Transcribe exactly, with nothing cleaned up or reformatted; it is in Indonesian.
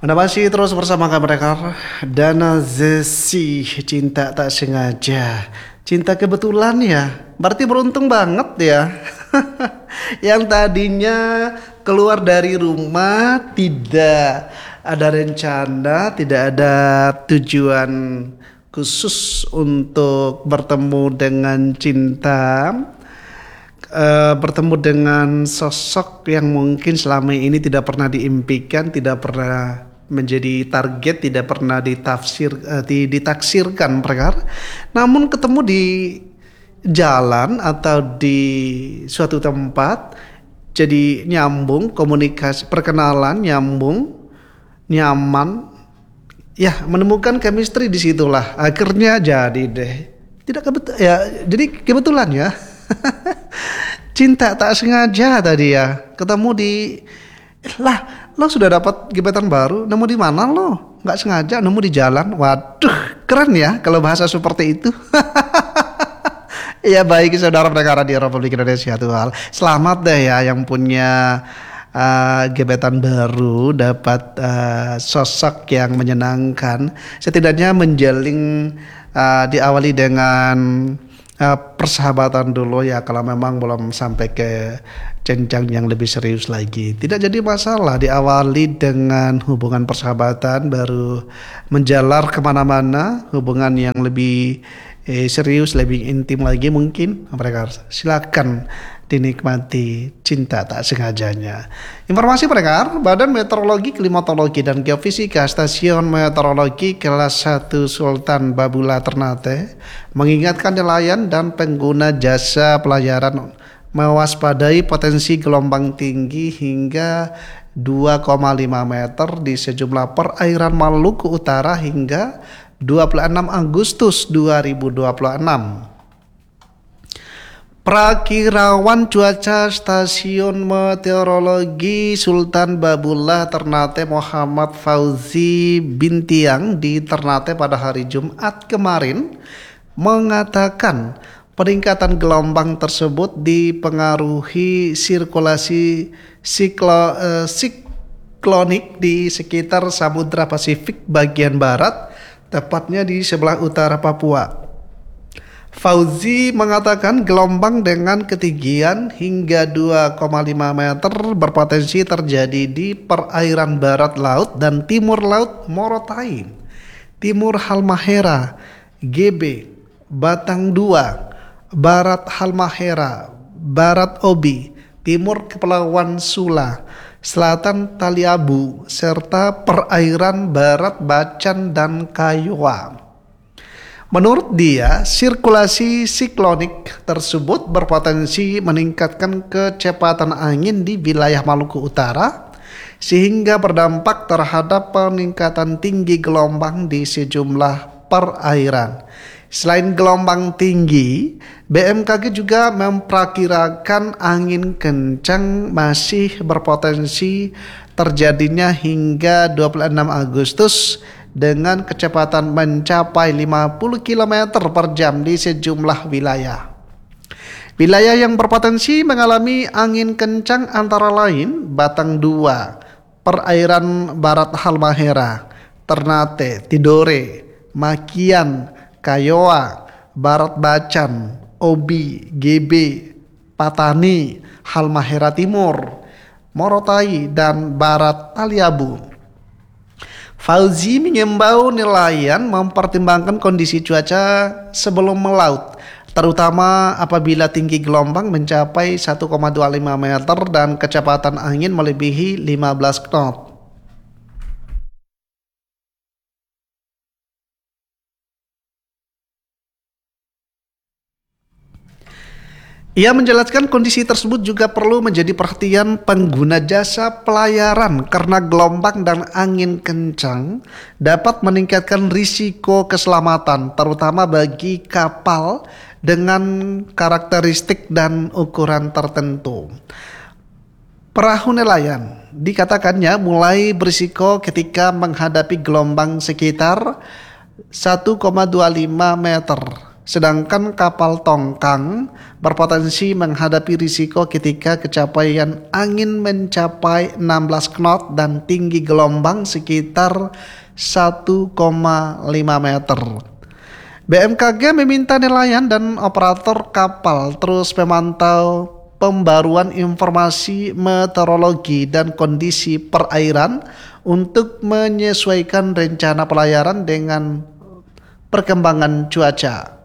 Anda masih terus bersama kami mereka Dana Zesi, cinta tak sengaja, cinta kebetulan ya. Berarti beruntung banget ya. Yang tadinya keluar dari rumah tidak ada rencana, tidak ada tujuan khusus untuk bertemu dengan cinta, eh, bertemu dengan sosok yang mungkin selama ini tidak pernah diimpikan, tidak pernah menjadi target, tidak pernah ditafsir, eh, ditaksirkan perkara. Namun ketemu di jalan atau di suatu tempat, jadi nyambung komunikasi, perkenalan nyambung, nyaman, ya menemukan chemistry di situlah. Akhirnya jadi deh. Tidak kebetulan ya, jadi kebetulan ya. Cinta tak sengaja tadi ya. Ketemu di lah, lo sudah dapat gebetan baru, nemu di mana lo? Nggak sengaja nemu di jalan. Waduh, keren ya kalau bahasa seperti itu. Ya baik saudara pendengar di Republik Indonesia Tuhan. Selamat deh ya yang punya uh, gebetan baru, dapat uh, sosok yang menyenangkan. Setidaknya menjalin, uh, diawali dengan uh, persahabatan dulu ya, kalau memang belum sampai ke jenjang yang lebih serius lagi. Tidak jadi masalah diawali dengan hubungan persahabatan, baru menjalar kemana-mana, hubungan yang lebih eh, serius, lebih intim lagi mungkin. Mereka silakan dinikmati cinta tak sengajanya. Informasi pendengar, Badan Meteorologi, Klimatologi dan Geofisika Stasiun Meteorologi Kelas satu Sultan Babula Ternate mengingatkan nelayan dan pengguna jasa pelayaran mewaspadai potensi gelombang tinggi hingga dua koma lima meter di sejumlah perairan Maluku Utara hingga dua puluh enam Agustus dua ribu dua puluh enam. Prakirawan cuaca Stasiun Meteorologi Sultan Babullah Ternate Muhammad Fauzi Bintiang di Ternate pada hari Jumat kemarin mengatakan peningkatan gelombang tersebut dipengaruhi sirkulasi siklo, eh, siklonik di sekitar Samudra Pasifik bagian barat, tepatnya di sebelah utara Papua. Fauzi mengatakan gelombang dengan ketinggian hingga dua koma lima meter berpotensi terjadi di perairan barat laut dan timur laut Morotai, timur Halmahera, G B, Batang dua, barat Halmahera, barat Obi, timur Kepulauan Sula, selatan Taliabu, serta perairan barat Bacan dan Kayuwa. Menurut dia, sirkulasi siklonik tersebut berpotensi meningkatkan kecepatan angin di wilayah Maluku Utara, sehingga berdampak terhadap peningkatan tinggi gelombang di sejumlah perairan. Selain gelombang tinggi, B M K G juga memperkirakan angin kencang masih berpotensi terjadinya hingga dua puluh enam Agustus dengan kecepatan mencapai lima puluh kilometer per jam di sejumlah wilayah. Wilayah yang berpotensi mengalami angin kencang antara lain Batang dua, perairan barat Halmahera, Ternate, Tidore, Makian, Kayoa, Barat Bacan, Obi, G B, Patani, Halmahera Timur, Morotai, dan Barat Taliabu. Fauzi mengimbau nelayan mempertimbangkan kondisi cuaca sebelum melaut, terutama apabila tinggi gelombang mencapai satu koma dua lima meter dan kecepatan angin melebihi lima belas knot. Ia menjelaskan kondisi tersebut juga perlu menjadi perhatian pengguna jasa pelayaran karena gelombang dan angin kencang dapat meningkatkan risiko keselamatan, terutama bagi kapal dengan karakteristik dan ukuran tertentu. Perahu nelayan dikatakannya mulai berisiko ketika menghadapi gelombang sekitar satu koma dua lima meter Sedangkan kapal tongkang berpotensi menghadapi risiko ketika kecepatan angin mencapai enam belas knot dan tinggi gelombang sekitar satu koma lima meter. B M K G meminta nelayan dan operator kapal terus memantau pembaruan informasi meteorologi dan kondisi perairan untuk menyesuaikan rencana pelayaran dengan perkembangan cuaca.